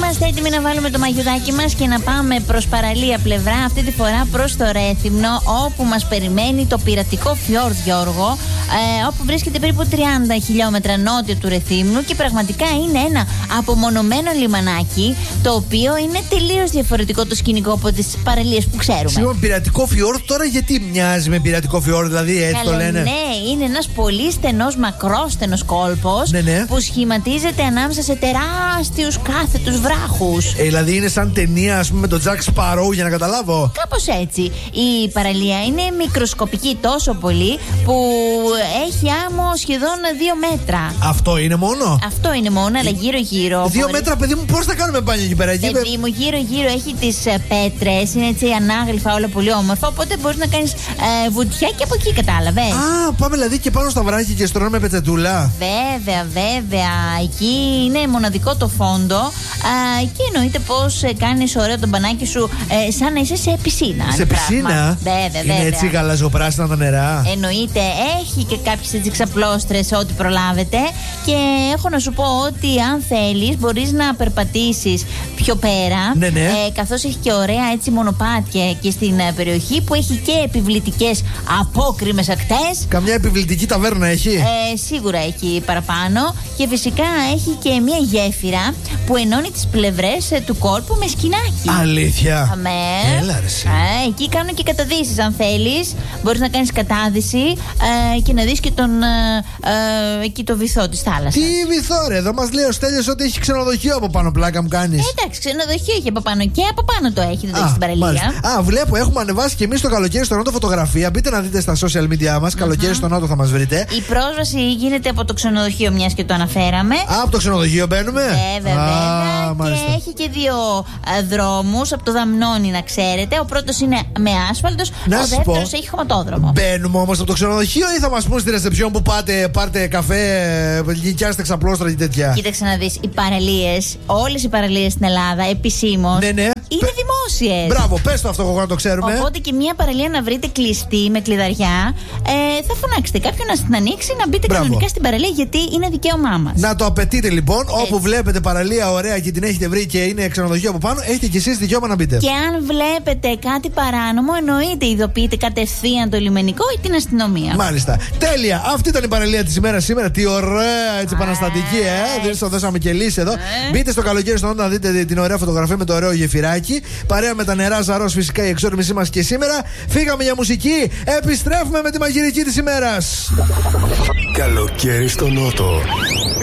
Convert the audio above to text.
Είμαστε έτοιμοι να βάλουμε το μαγιουδάκι μας και να πάμε προς παραλία πλευρά. Αυτή τη φορά προς το Ρέθυμνο, όπου μας περιμένει το πειρατικό φιόρδ, Γιώργο, όπου βρίσκεται περίπου 30 χιλιόμετρα νότια του Ρεθύμνου και πραγματικά είναι ένα απομονωμένο λιμανάκι, το οποίο είναι τελείως διαφορετικό το σκηνικό από τις παραλίες που ξέρουμε. Σίγουρα πειρατικό φιόρδ τώρα, γιατί μοιάζει με πειρατικό φιόρδ, δηλαδή έτσι το λένε? Ναι, είναι ένας πολύ στενός, μακρόστενος κόλπος, ναι. που σχηματίζεται ανάμεσα σε τεράστιους κάθετους βράχους. Δηλαδή είναι σαν ταινία, ας πούμε, με τον Τζακ Σπαρόου, για να καταλάβω. Κάπως έτσι. Η παραλία είναι μικροσκοπική τόσο πολύ που έχει άμμο σχεδόν 2 μέτρα. Αυτό είναι μόνο? Αυτό είναι μόνο, αλλά γύρω-γύρω. 2 μέτρα, παιδί μου, πώς θα κάνουμε μπάνιο εκεί πέρα? Παιδί μου, γύρω-γύρω έχει τις πέτρες, είναι έτσι ανάγλυφα, όλα πολύ όμορφα. Οπότε μπορείς να κάνεις βουτιά και από εκεί, κατάλαβες. Α, πάμε δηλαδή και πάνω στα βράχια και στρώνουμε πετσετούλα. Βέβαια. Εκεί είναι μοναδικό το φόντο. Και εννοείται πως κάνεις ωραίο το μπανάκι σου, σαν να είσαι σε πισίνα. Σε πισίνα? Βέβαια. Είναι έτσι γαλαζοπράσινα τα νερά? Εννοείται, έχει και κάποιες έτσι ξαπλώστρες, ό,τι προλάβετε. Και έχω να σου πω ότι αν θέλεις μπορείς να περπατήσεις πιο πέρα. Ναι. Καθώς έχει και ωραία έτσι μονοπάτια εκεί στην περιοχή, που έχει και επιβλητικές απόκρημες ακτές. Καμιά επιβλητική ταβέρνα έχει? Σίγουρα έχει παραπάνω. Και φυσικά έχει και μια γέφυρα που ενώνει τις πλευρές του κόλπου με σκηνάκι. Αλήθεια? Αμέ. Έλα, ρε. Εκεί κάνουν και καταδύσεις, αν θέλεις. Μπορείς να κάνεις κατάδυση και να δεις και εκεί το βυθό της θάλασσας. Τι βυθό, ρε? Εδώ μας λέει ο Στέλιος ότι έχει ξενοδοχείο από πάνω, πλάκα μου κάνεις. Εντάξει, ξενοδοχείο έχει από πάνω και από πάνω το έχει, δεν το έχει στην παραλία. Μάλιστα. Βλέπω, έχουμε ανεβάσει και εμείς το καλοκαίρι στο Νότο φωτογραφία. Μπείτε να δείτε στα social media μας. Καλοκαίρι στο Νότο θα μας βρείτε. Η πρόσβαση γίνεται από το ξενοδοχείο, μιας και το αναφέραμε. Από το ξενοδοχείο μπαίνουμε. Βέβαια. Και έχει και 2 δρόμους από το Δαμνόνι, να ξέρετε. Ο πρώτος είναι με άσφαλτος, ο δεύτερος έχει χωματόδρομο. Μπαίνουμε όμως από το ξενοδοχείο ή θα μας πούν στη ρεσεψιόν που πάτε, πάρτε καφέ, γυκιάστε ξαπλώστρα και τέτοια? Κοίταξε να δεις, οι παραλίες, όλες οι παραλίες στην Ελλάδα επισήμως, ναι. είναι δημόσιες. Μπράβο, πες το αυτό εγώ να το ξέρουμε. Οπότε και μια παραλία να βρείτε κλειστή με κλειδαριά, θα φωνάξετε κάποιον να την ανοίξει, να μπείτε κανονικά στην παραλία, γιατί είναι δικαίωμά μας. Να το απαιτείτε λοιπόν. Όπου βλέπετε παραλία ωραία και την έχετε βρει και είναι ξενοδοχείο από πάνω, έχετε κι εσείς δικαίωμα να μπείτε. Και αν βλέπετε κάτι παράνομο, εννοείται ειδοποιείτε κατευθείαν το λιμενικό ή την αστυνομία. Μάλιστα. Τέλεια. Αυτή ήταν η παραλία της ημέρας σήμερα. Τι ωραία, έτσι επαναστατική, Δεν σας δώσαμε και λύση εδώ. Μπείτε στο καλοκαίρι στον Νότο να δείτε την ωραία φωτογραφία με το ωραίο γεφυράκι. Παρέα με τα νερά Ζαρός, φυσικά η εξόρμησή μας και σήμερα. Φύγαμε για μουσική. Επιστρέφουμε με τη μαγειρική της ημέρας. Καλοκαίρι στο Νότο.